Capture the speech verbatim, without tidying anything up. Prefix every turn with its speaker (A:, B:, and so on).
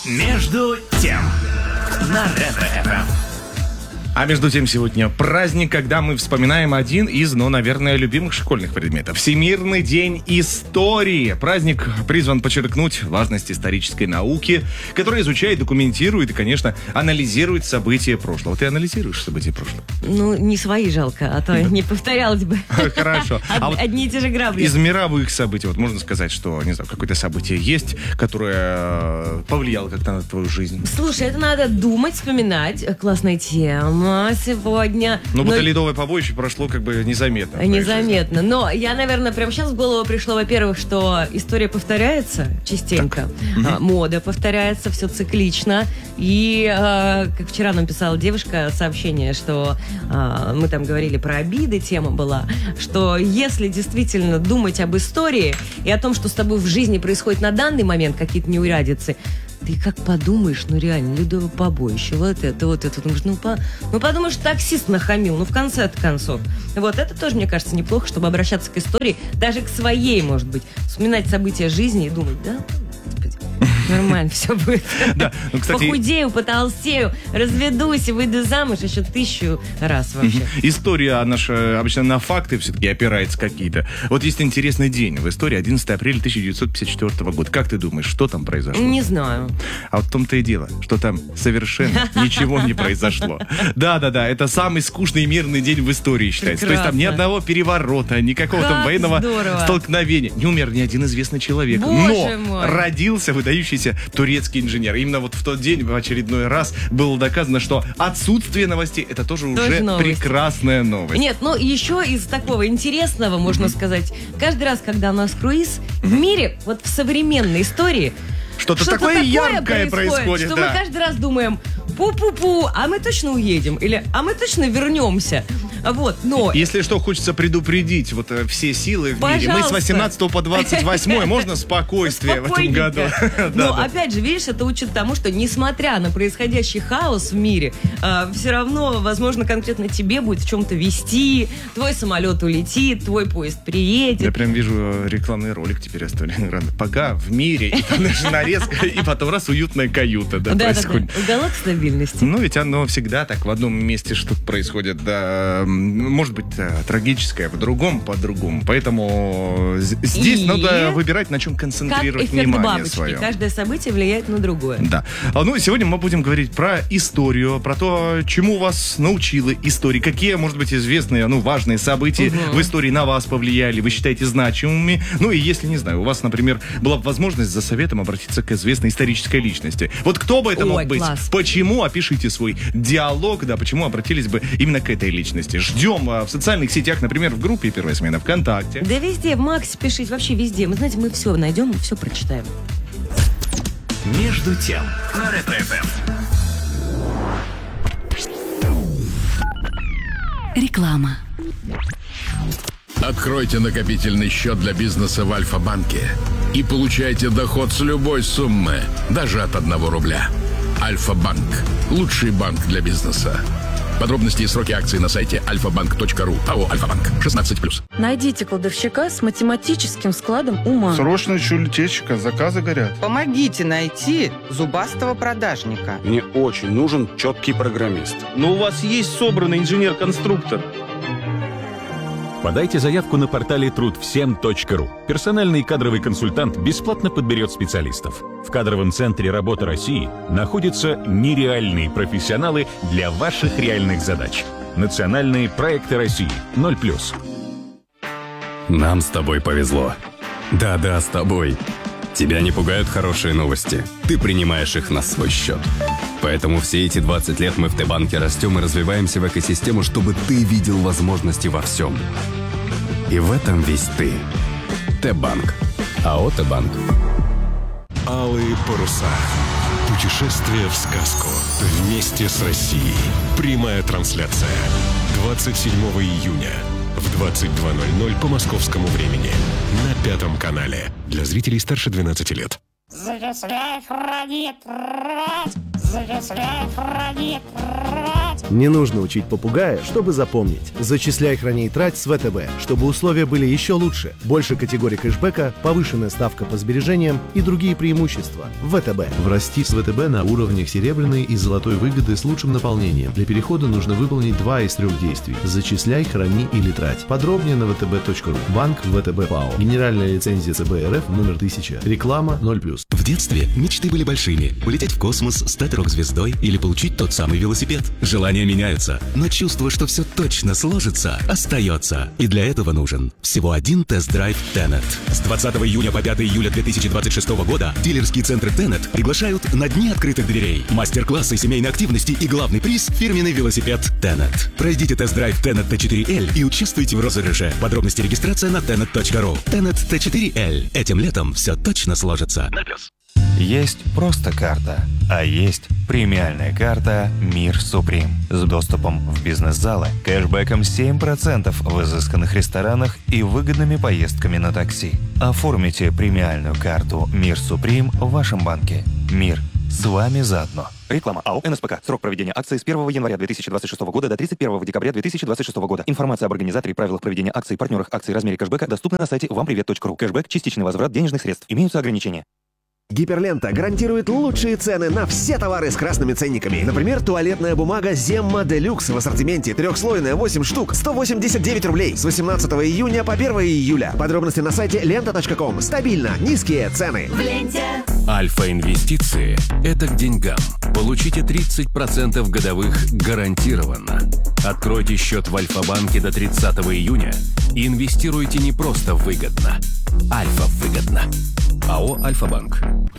A: Между тем на Ретро-эф эм. А между тем сегодня праздник, когда мы вспоминаем один из, ну, наверное, любимых школьных предметов. Всемирный день истории. Праздник призван подчеркнуть важность исторической науки, которая изучает, документирует и, конечно, анализирует события прошлого. Ты анализируешь события прошлого?
B: Ну, не свои жалко, а то не повторялось бы.
A: Хорошо.
B: Одни и те же грабли.
A: Из мировых событий, вот можно сказать, что, не знаю, какое-то событие есть, которое повлияло как-то на твою жизнь?
B: Слушай, это надо думать, вспоминать. Классная тема сегодня.
A: Ну, вот ледовое побоище прошло как бы незаметно.
B: Незаметно. Но я, наверное, прямо сейчас в голову пришло, во-первых, что история повторяется частенько. А, мода повторяется, все циклично. И, а, как вчера нам писала девушка сообщение, что а, мы там говорили про обиды, тема была, что если действительно думать об истории и о том, что с тобой в жизни происходит на данный момент, какие-то неурядицы, ты как подумаешь, ну реально, ледовое побоище, вот это, вот это. Думаешь, ну, по, ну подумаешь, таксист нахамил, ну в конце-то концов. Вот это тоже, мне кажется, неплохо, чтобы обращаться к истории, даже к своей, может быть. Вспоминать события жизни и думать, да, господи, нормально все будет. Да, ну, кстати, похудею, потолстею, разведусь и выйду замуж еще тысячу раз вообще.
A: История наша обычно на факты все-таки опирается какие-то. Вот есть интересный день в истории, одиннадцатого апреля тысяча девятьсот пятьдесят четвёртого года. Как ты думаешь, что там произошло?
B: Не знаю.
A: А вот в том-то и дело, что там совершенно ничего не произошло. Да-да-да, это самый скучный мирный день в истории считается. То есть там ни одного переворота, никакого там военного столкновения. Не умер ни один известный человек. Но родился выдающийся турецкий инженер. Именно вот в тот день в очередной раз было доказано, что отсутствие новостей — это тоже, тоже уже новость. Прекрасная новость.
B: Нет, ну еще из такого интересного, можно mm-hmm. сказать, каждый раз, когда у нас круиз, mm-hmm. в мире, вот в современной истории,
A: что-то, что-то такое, такое яркое происходит, происходит
B: что
A: да.
B: мы каждый раз думаем: пу-пу-пу, а мы точно уедем, или а мы точно вернемся. Вот, но...
A: Если что, хочется предупредить вот все силы в
B: Пожалуйста.
A: мире. Мы с восемнадцатого по двадцать восьмое, можно спокойствие в этом году.
B: Но опять же, видишь, это учит тому, что несмотря на происходящий хаос в мире, все равно, возможно, конкретно тебе будет в чем-то вести, твой самолет улетит, твой поезд приедет.
A: Я прям вижу рекламный ролик теперь оставлен. Пока в мире, и там даже нарезка, и потом раз уютная каюта, да, происходит.
B: Уголок стабильности.
A: Ну, ведь оно всегда так в одном месте что-то происходит, да, может быть, трагическое, в другом по-другому. Поэтому здесь и надо выбирать, на чем концентрировать
B: как
A: внимание
B: бабочки.
A: свое.
B: Каждое событие влияет на другое.
A: Да. Ну, сегодня мы будем говорить про историю, про то, чему вас научила история, какие, может быть, известные, ну, важные события угу. в истории на вас повлияли, вы считаете значимыми. Ну, и если, не знаю, у вас, например, была бы возможность за советом обратиться к известной исторической личности. Вот кто бы это Ой, мог быть?
B: Класс.
A: Почему? Опишите свой диалог, да, почему обратились бы именно к этой личности. Ждем в социальных сетях, например, в группе «Первая смена» ВКонтакте.
B: Да везде, в Максе пишите, вообще везде. Мы, знаете, мы все найдем, мы все прочитаем.
C: Между тем на Ретро-эф эм.
D: Реклама.
E: Откройте накопительный счет для бизнеса в Альфа-банке и получайте доход с любой суммы, даже от одного рубля. Альфа-банк. Лучший банк для бизнеса. Подробности и сроки акций на сайте альфа банк точка ру. АО «Альфа-банк». шестнадцать плюс.
F: Найдите кладовщика с математическим складом ума.
G: Срочно ищу летельщика, заказы горят.
H: Помогите найти зубастого продажника.
I: Мне очень нужен четкий программист.
J: Но у вас есть собранный инженер-конструктор.
K: Подайте заявку на портале труд всем точка ру. Персональный кадровый консультант бесплатно подберет специалистов. В кадровом центре «Работа России» находятся нереальные профессионалы для ваших реальных задач. Национальные проекты России. ноль плюс.
L: Нам с тобой повезло. Да-да, с тобой. Тебя не пугают хорошие новости. Ты принимаешь их на свой счет. Поэтому все эти двадцать лет мы в Т-банке растем и развиваемся в экосистему, чтобы ты видел возможности во всем. И в этом весь ты. Т-банк. АО «Т-банк».
M: Алые паруса. Путешествие в сказку. Вместе с Россией. Прямая трансляция. двадцать седьмого июня в двадцать два ноль ноль по московскому времени. На Пятом канале. Для зрителей старше двенадцати лет.
N: Зачисляй, хранит, рать! Зачисляй, хранит, рать!
D: Не нужно учить попугая, чтобы запомнить. Зачисляй, храни и трать с ВТБ, чтобы условия были еще лучше. Больше категорий кэшбэка, повышенная ставка по сбережениям и другие преимущества. ВТБ.
N: Врасти с ВТБ на уровнях серебряной и золотой выгоды с лучшим наполнением. Для перехода нужно выполнить два из трех действий. Зачисляй, храни или трать. Подробнее на вэ тэ бэ точка ру. Банк ВТБ ПАО. Генеральная лицензия цэ бэ эр эф номер тысяча. Реклама ноль плюс.
O: В детстве мечты были большими. Улететь в космос, стать рок-звездой или получить тот самый велосипед. Желания меняются, но чувство, что все точно сложится, остается. И для этого нужен всего один тест-драйв Tenet. С двадцатого июня по пятого июля две тысячи двадцать шестого года дилерские центры Tenet приглашают на дни открытых дверей. Мастер-классы, семейной активности и главный приз – фирменный велосипед Tenet. Пройдите тест-драйв Tenet тэ четыре эль и участвуйте в розыгрыше. Подробности регистрация на tenet точка ру. Tenet тэ четыре эль. Этим летом все точно сложится.
P: Есть просто карта, а есть премиальная карта «Мир Суприм» с доступом в бизнес-залы, кэшбэком семь процентов в изысканных ресторанах и выгодными поездками на такси. Оформите премиальную карту «Мир Суприм» в вашем банке. Мир с вами заодно.
Q: Реклама. АО «эн эс пэ ка». Срок проведения акции с первого января две тысячи двадцать шестого года до тридцать первого декабря две тысячи двадцать шестого года. Информация об организаторе, правилах проведения акций, партнерах акций, размере кэшбэка доступна на сайте вам привет точка ру. Кэшбэк – частичный возврат денежных средств. Имеются ограничения.
R: Гиперлента гарантирует лучшие цены на все товары с красными ценниками. Например, туалетная бумага Земма Делюкс в ассортименте трехслойная восемь штук, сто восемьдесят девять рублей с восемнадцатого июня по первого июля. Подробности на сайте лента точка ком. Стабильно низкие цены. В ленте.
S: Альфа-инвестиции – это к деньгам. Получите тридцать процентов годовых гарантированно. Откройте счет в Альфа-банке до тридцатого июня и инвестируйте не просто выгодно. Альфа-выгодно. АО «Альфа-банк».